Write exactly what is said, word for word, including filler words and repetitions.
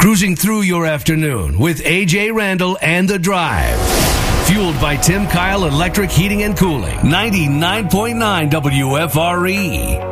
Cruising through your afternoon with A J Randall and The Drive. Fueled by Tim Kyle Electric Heating and Cooling. ninety-nine point nine W F R E.